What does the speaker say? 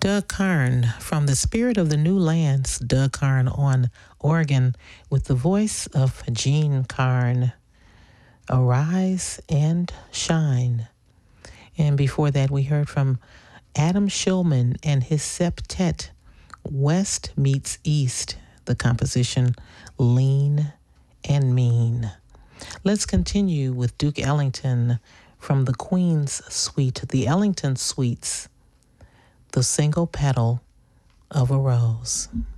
Doug Karn from the Spirit of the New Lands, Doug Karn on organ with the voice of Gene Karn, Arise and Shine. And before that, we heard from Adam Shulman and his septet, West Meets East, the composition Lean and Mean. Let's continue with Duke Ellington from the Queen's Suite, the Ellington Suites, The Single Petal of a Rose.